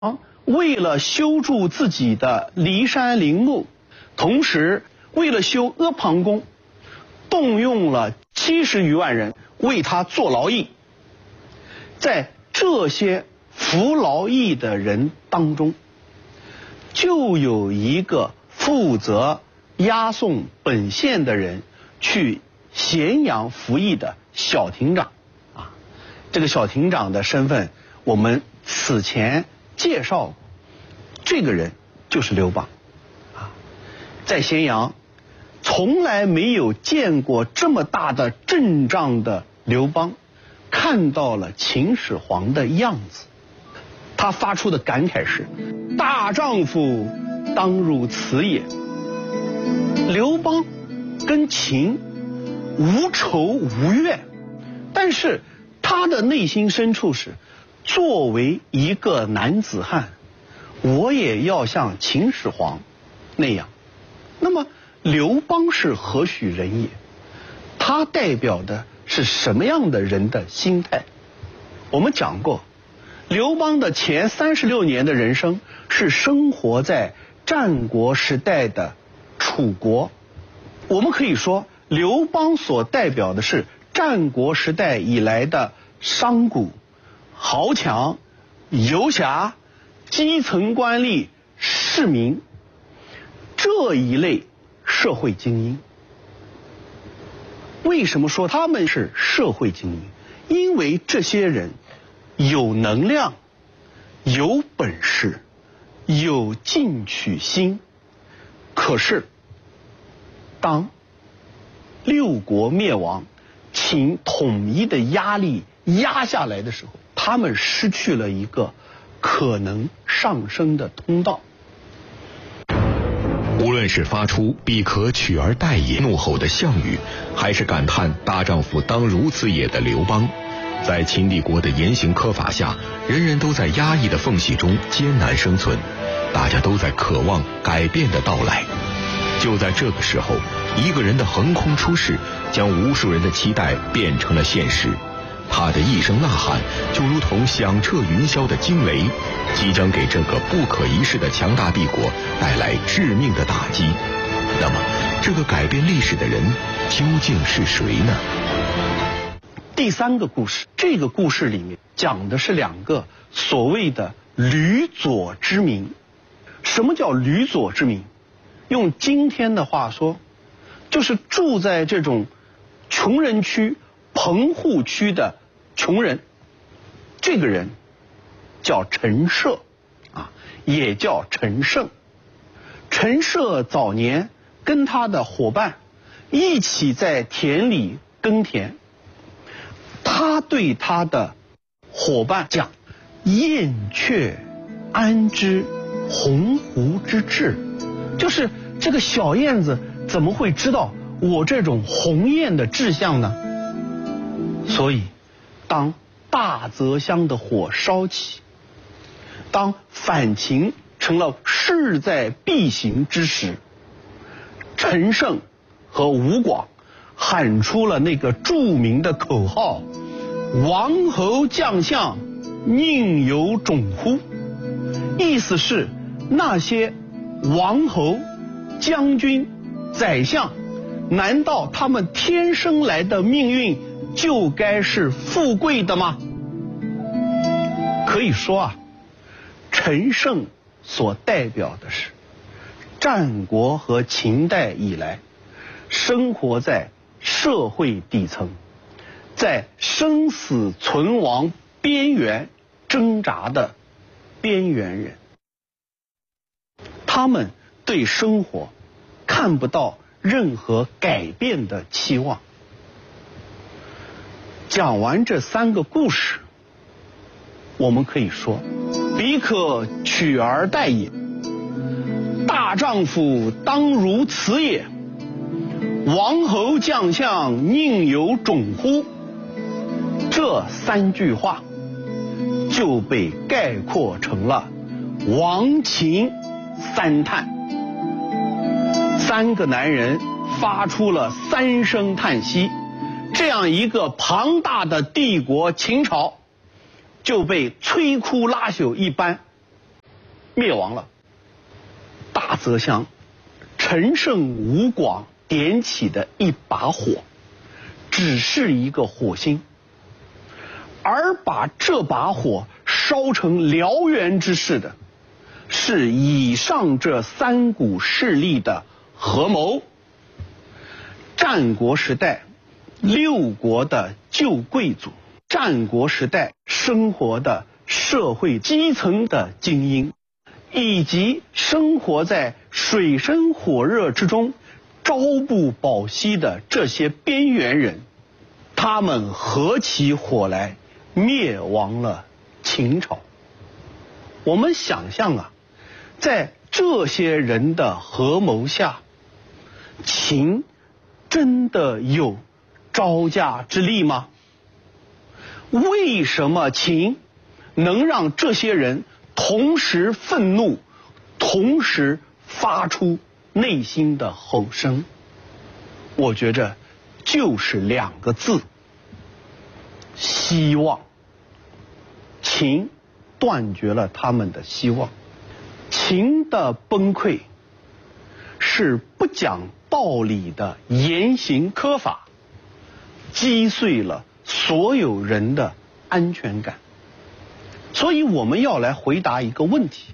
为了修筑自己的骊山陵墓，同时为了修阿房宫，动用了70余万人为他做劳役。在这些服劳役的人当中，就有一个负责押送本县的人去咸阳服役的小亭长啊。这个小亭长的身份我们此前介绍过，这个人就是刘邦啊。在咸阳从来没有见过这么大的阵仗的刘邦，看到了秦始皇的样子，他发出的感慨是：大丈夫当如此也。刘邦跟秦无仇无怨，但是他的内心深处是，作为一个男子汉，我也要像秦始皇那样。那么刘邦是何许人也？他代表的是什么样的人的心态？我们讲过，刘邦的前36年的人生是生活在战国时代的楚国。我们可以说，刘邦所代表的是战国时代以来的商贾、豪强、游侠、基层官吏、市民这一类社会精英。为什么说他们是社会精英？因为这些人有能量、有本事、有进取心。可是当六国灭亡、秦统一的压力压下来的时候，他们失去了一个可能上升的通道。 无论是发出必可取而代也怒吼的项羽，还是感叹大丈夫当如此也的刘邦，在秦帝国的严刑苛法下，人人都在压抑的缝隙中艰难生存，大家都在渴望改变的到来。就在这个时候，一个人的横空出世，将无数人的期待变成了现实。他的一声呐喊，就如同响彻云霄的惊雷，即将给这个不可一世的强大帝国带来致命的打击。那么，这个改变历史的人究竟是谁呢？ 第三个故事，这个故事里面讲的是两个所谓的吕左之民。什么叫吕左之民？用今天的话说，就是住在这种穷人区、棚户区的穷人。这个人叫陈涉啊，也叫陈胜。陈涉早年跟他的伙伴一起在田里耕田，他对他的伙伴讲：燕雀安知鸿鹄之志？就是这个小燕子怎么会知道我这种鸿雁的志向呢？所以当大泽乡的火烧起，当反秦成了势在必行之时，陈胜和吴广喊出了那个著名的口号：王侯将相宁有种乎？意思是那些王侯、将军、宰相，难道他们天生来的命运就该是富贵的吗？可以说啊，陈胜所代表的是战国和秦代以来生活在社会底层，在生死存亡边缘挣扎的边缘人。他们对生活看不到任何改变的期望。讲完这三个故事，我们可以说，彼可取而代也。大丈夫当如此也。王侯将相宁有种乎？这三句话就被概括成了亡秦三叹。三个男人发出了三声叹息，这样一个庞大的帝国秦朝就被摧枯拉朽一般灭亡了。大泽乡陈胜吴广点起的一把火，只是一个火星，而把这把火烧成燎原之势的，是以上这三股势力的合谋。战国时代六国的旧贵族，战国时代生活的社会基层的精英，以及生活在水深火热之中朝不保夕的这些边缘人，他们合起伙来灭亡了秦朝。我们想象啊，在这些人的合谋下，秦真的有招架之力吗？为什么秦能让这些人同时愤怒，同时发出内心的吼声？我觉着就是两个字：希望。秦断绝了他们的希望。秦的崩溃是不讲道理的严刑苛法击碎了所有人的安全感。所以我们要来回答一个问题：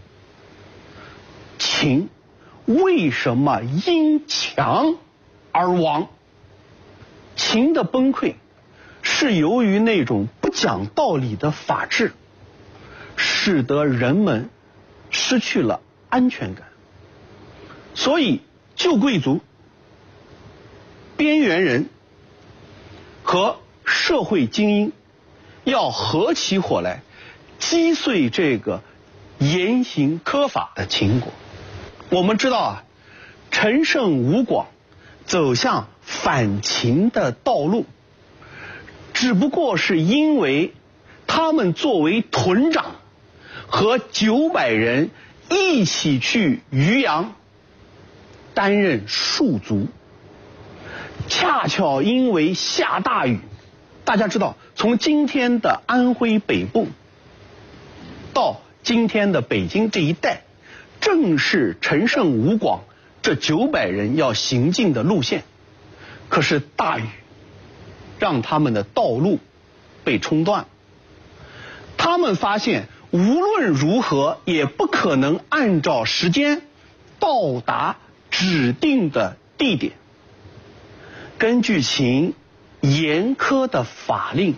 秦为什么因强而亡？秦的崩溃是由于那种不讲道理的法治，使得人们失去了安全感。所以旧贵族、边缘人和社会精英要合起伙来击碎这个严刑苛法的秦国。我们知道啊，陈胜吴广走向反秦的道路，只不过是因为他们作为屯长和900人一起去渔阳担任戍卒，恰巧因为下大雨。大家知道，从今天的安徽北部到今天的北京这一带，正是陈胜吴广这900人要行进的路线。可是大雨让他们的道路被冲断，他们发现无论如何也不可能按照时间到达指定的地点。根据秦严苛的法令，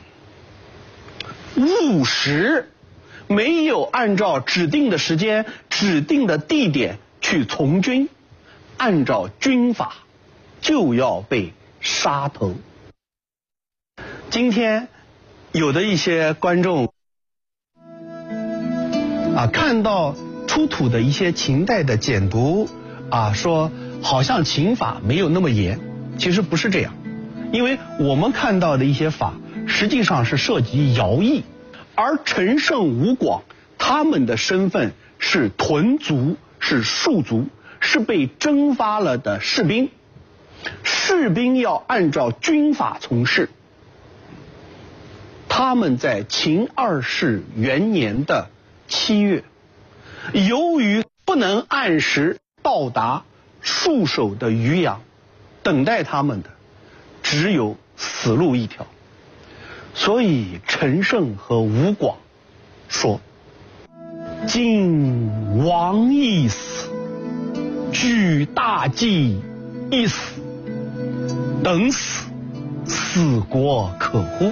误时没有按照指定的时间、指定的地点去从军，按照军法就要被杀头。今天有的一些观众看到出土的一些秦代的简牍说好像秦法没有那么严，其实不是这样。因为我们看到的一些法实际上是涉及徭役，而陈胜吴广他们的身份是屯卒，是戍卒，是被征发了的士兵。士兵要按照军法从事。他们在秦2世元年的7月，由于不能按时到达戍守的渔阳，等待他们的只有死路一条。所以陈胜和吴广说：今王一死，举大计一死，等死，死国可乎？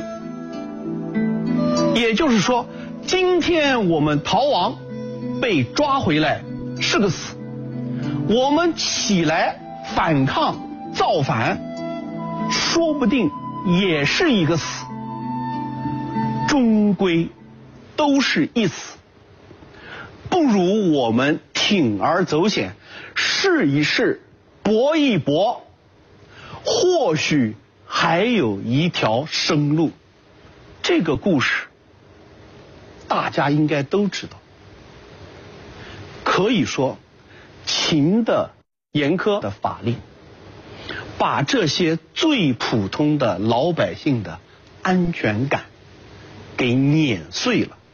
也就是说，今天我们逃亡被抓回来是个死，我们起来反抗造反说不定也是一个死，终归都是一死。不如我们铤而走险，试一试，搏一搏，或许还有一条生路。这个故事大家应该都知道。可以说，秦的严苛的法令把这些最普通的老百姓的安全感给碾碎了。